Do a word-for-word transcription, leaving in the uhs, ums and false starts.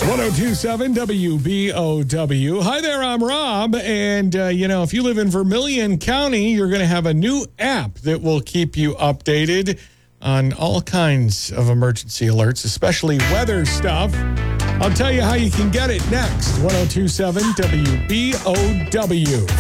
ten twenty-seven W B O W. Hi there, I'm Rob. And, uh, you know, if you live in Vermilion County, you're going to have a new app that will keep you updated on all kinds of emergency alerts, especially weather stuff. I'll tell you how you can get it next. ten twenty-seven W B O W.